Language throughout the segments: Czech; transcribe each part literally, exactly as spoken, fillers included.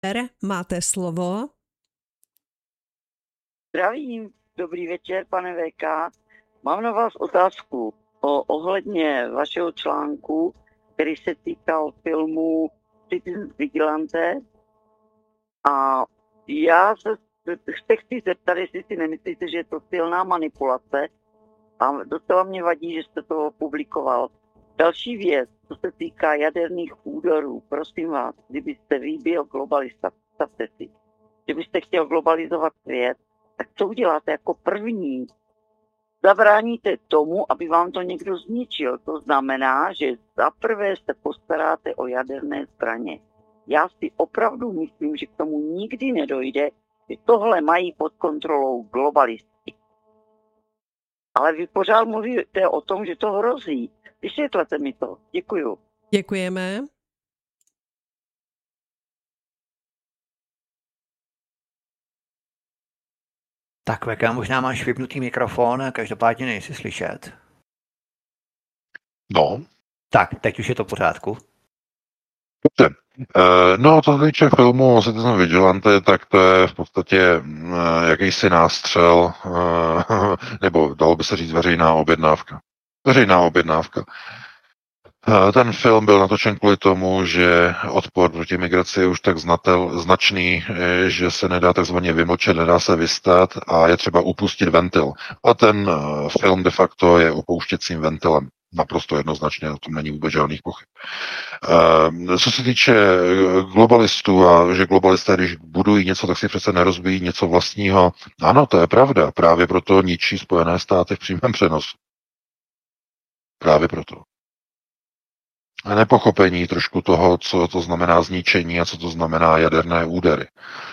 Máte slovo. Zdravím, dobrý večer, pane V K. Mám na vás otázku o ohledně vašeho článku, který se týkal filmu Citizen Vigilante. A já se, se chci zeptat, jestli si nemyslíte, že je to silná manipulace a docela mě vadí, že jste to publikoval. Další věc, co se týká jaderných úderů, prosím vás, kdybyste vy byl globalista, představte si, kdybyste chtěl globalizovat svět, tak co uděláte jako první? Zabráníte tomu, aby vám to někdo zničil. To znamená, že zaprvé se postaráte o jaderné zbraně. Já si opravdu myslím, že k tomu nikdy nedojde, že tohle mají pod kontrolou globalisti. Ale vy pořád mluvíte o tom, že to hrozí. Vysvětlete mi to. Děkuju. Děkujeme. Tak, Veka, možná máš vypnutý mikrofon, každopádně nejsi slyšet. No. Tak, teď už je to v pořádku. Dobře. No, to se týče filmu Citizen Vigilante, tak to je v podstatě jakýsi nástřel, nebo dalo by se říct veřejná objednávka. Veřejná objednávka. Ten film byl natočen kvůli tomu, že odpor proti migraci je už tak znatel, značný, že se nedá takzvaně vymlčet, nedá se vystát a je třeba upustit ventil. A ten film de facto je opouštěcím ventilem. Naprosto jednoznačně, o tom není vůbec žádných pochyb. Co se týče globalistů a že globalisté, když budují něco, tak si přece nerozbíjí něco vlastního. Ano, to je pravda. Právě proto ničí Spojené státy v přímém přenosu. Právě proto. A nepochopení trošku toho, co to znamená zničení a co to znamená jaderné údery.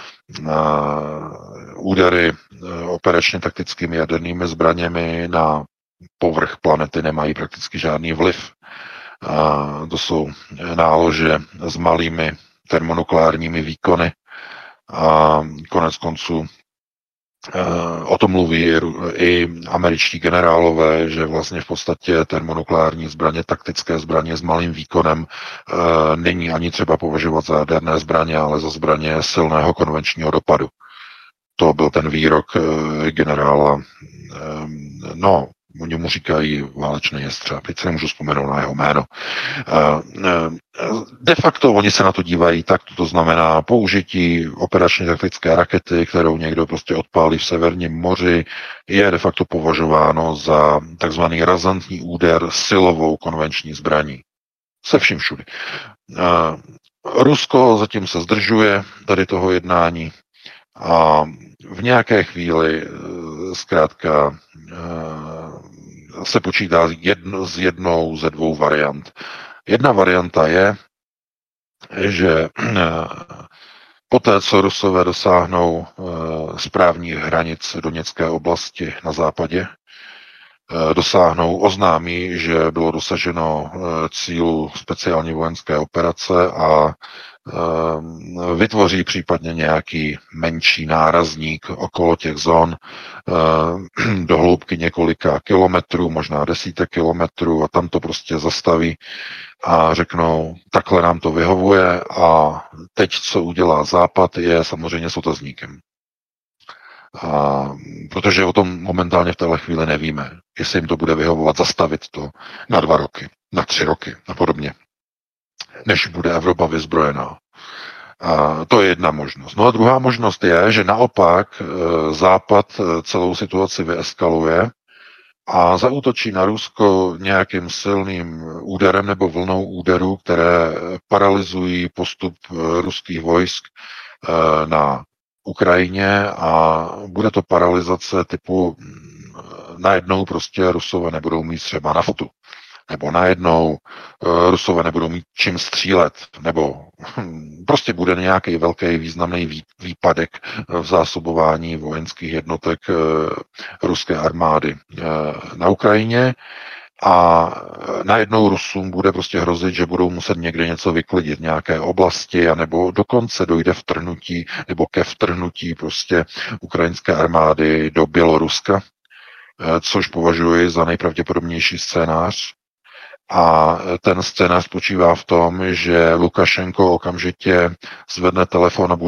Údery operačně taktickými jadernými zbraněmi na povrch planety nemají prakticky žádný vliv. A to jsou nálože s malými termonukleárními výkony a konec konců o tom mluví i američtí generálové, že vlastně v podstatě termonukleární zbraně, taktické zbraně s malým výkonem není ani třeba považovat za jaderné zbraně, ale za zbraně silného konvenčního dopadu. To byl ten výrok generála, no, oni mu říkají válečný jestřáb, teď se nemůžu vzpomenout na jeho jméno. De facto oni se na to dívají tak, to znamená použití operačně taktické rakety, kterou někdo prostě odpálí v Severním moři, je de facto považováno za takzvaný razantní úder silovou konvenční zbraní. Se vším všudy. Rusko zatím se zdržuje tady toho jednání a v nějaké chvíli zkrátka se počítá jedno, s jednou ze dvou variant. Jedna varianta je, že poté, co Rusové dosáhnou správních hranic Doněcké oblasti na západě, dosáhnou, oznámí, že bylo dosaženo cílu speciální vojenské operace a vytvoří případně nějaký menší nárazník okolo těch zón do hloubky několika kilometrů, možná desítek kilometrů a tam to prostě zastaví a řeknou, takhle nám to vyhovuje a teď, co udělá Západ, je samozřejmě s otazníkem. A protože o tom momentálně v téhle chvíli nevíme, jestli jim to bude vyhovovat zastavit to na dva roky, na tři roky a podobně, než bude Evropa vyzbrojená. A to je jedna možnost. No a druhá možnost je, že naopak Západ celou situaci vyeskaluje a zaútočí na Rusko nějakým silným úderem nebo vlnou úderů, které paralyzují postup ruských vojsk na Ukrajině a bude to paralyzace typu najednou prostě Rusové nebudou mít třeba naftu, nebo najednou uh, Rusové nebudou mít čím střílet, nebo hm, prostě bude nějaký velký významný vý, výpadek v zásobování vojenských jednotek uh, ruské armády uh, na Ukrajině a najednou Rusům bude prostě hrozit, že budou muset někde něco vyklidit, nějaké oblasti, anebo dokonce dojde vtrhnutí, nebo ke vtrhnutí prostě ukrajinské armády do Běloruska, což považuji za nejpravděpodobnější scénář. A ten scénář spočívá v tom, že Lukašenko okamžitě zvedne telefon a